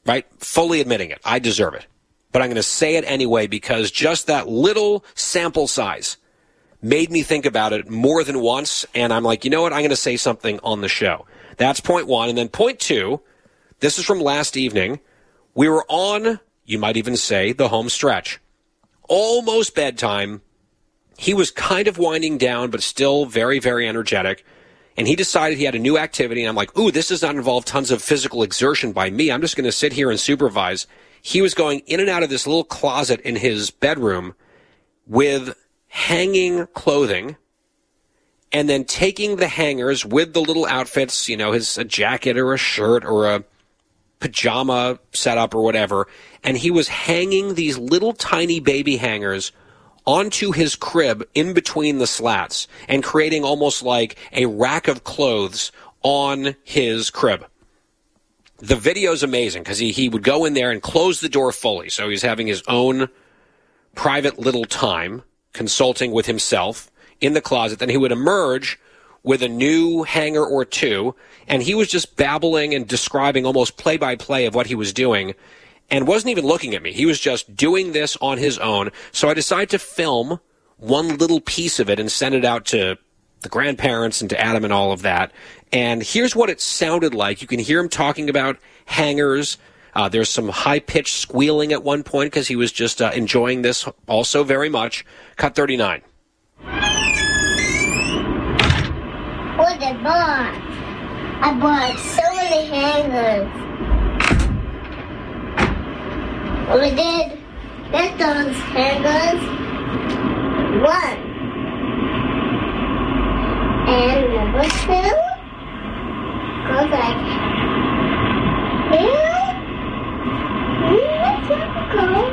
right? Fully admitting it. I deserve it. But I'm going to say it anyway because just that little sample size made me think about it more than once. And I'm like, you know what? I'm going to say something on the show. That's point one. And then point two, this is from last evening. We were on, you might even say, the home stretch. Almost bedtime. He was kind of winding down, but still very, very energetic. And he decided he had a new activity. And I'm like, ooh, this does not involve tons of physical exertion by me. I'm just going to sit here and supervise. He was going in and out of this little closet in his bedroom with hanging clothing and then taking the hangers with the little outfits, a jacket or a shirt or a pajama setup or whatever. And he was hanging these little tiny baby hangers onto his crib in between the slats and creating almost like a rack of clothes on his crib. The video's amazing because he would go in there and close the door fully. So he's having his own private little time consulting with himself in the closet. Then he would emerge with a new hanger or two, and he was just babbling and describing almost play-by-play of what he was doing and wasn't even looking at me. He was just doing this on his own. So I decided to film one little piece of it and send it out to the grandparents and to Adam and all of that. And here's what it sounded like. You can hear him talking about hangers. There's some high-pitched squealing at one point because he was just enjoying this also very much. Cut 39. What I bought? I bought so many hangers. We did get those hangers. One. And number two goes like here. Let's go.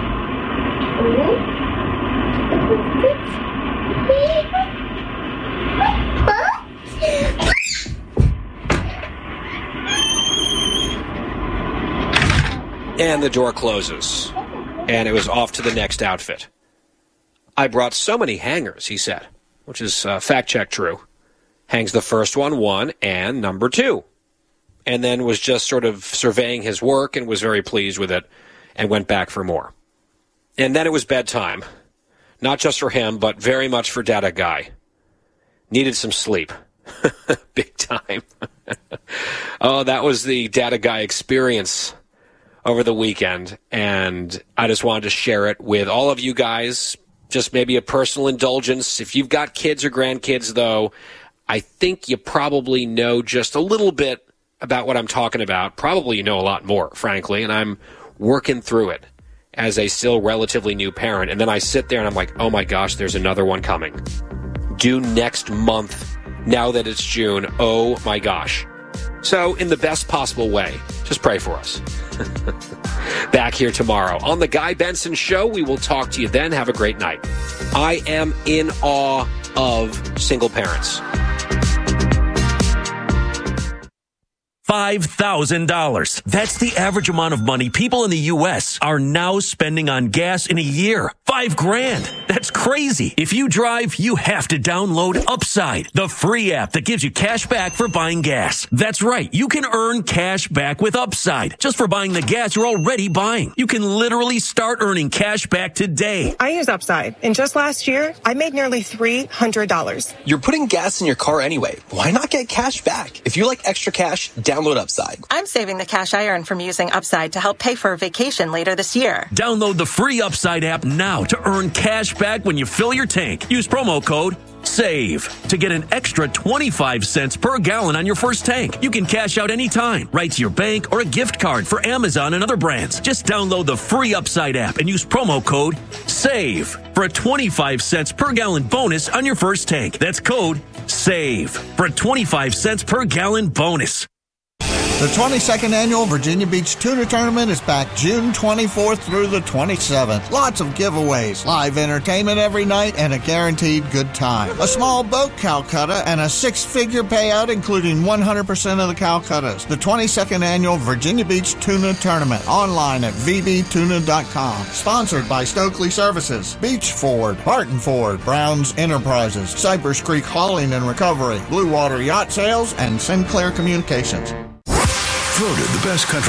And the door closes. And it was off to the next outfit. I brought so many hangers, he said, which is fact-check true. Hangs the first one, and number two. And then was just sort of surveying his work and was very pleased with it and went back for more. And then it was bedtime. Not just for him, but very much for Data Guy. Needed some sleep. Big time. Oh, that was the Data Guy experience over the weekend. And I just wanted to share it with all of you guys. Just maybe a personal indulgence. If you've got kids or grandkids, though, I think you probably know just a little bit about what I'm talking about. Probably you know a lot more, frankly, and I'm working through it as a still relatively new parent. And then I sit there and I'm like, oh my gosh, there's another one coming. Due next month, now that it's June. Oh my gosh. So in the best possible way, just pray for us. Back here tomorrow on The Guy Benson Show. We will talk to you then. Have a great night. I am in awe of single parents. $5,000. That's the average amount of money people in the U.S. are now spending on gas in a year. $5,000. That's crazy. If you drive, you have to download Upside, the free app that gives you cash back for buying gas. That's right. You can earn cash back with Upside just for buying the gas you're already buying. You can literally start earning cash back today. I use Upside, and just last year, I made nearly $300. You're putting gas in your car anyway. Why not get cash back? If you like extra cash, download Upside. I'm saving the cash I earn from using Upside to help pay for a vacation later this year. Download the free Upside app now to earn cash back when you fill your tank. Use promo code SAVE to get an extra 25 cents per gallon on your first tank. You can cash out anytime, right to your bank or a gift card for Amazon and other brands. Just download the free Upside app and use promo code SAVE for a 25 cents per gallon bonus on your first tank. That's code SAVE for a 25 cents per gallon bonus. The 22nd Annual Virginia Beach Tuna Tournament is back June 24th through the 27th. Lots of giveaways, live entertainment every night, and a guaranteed good time. A small boat Calcutta and a six-figure payout, including 100% of the Calcuttas. The 22nd Annual Virginia Beach Tuna Tournament, online at vbtuna.com. Sponsored by Stokely Services, Beach Ford, Barton Ford, Browns Enterprises, Cypress Creek Hauling and Recovery, Blue Water Yacht Sales, and Sinclair Communications. Voted the best country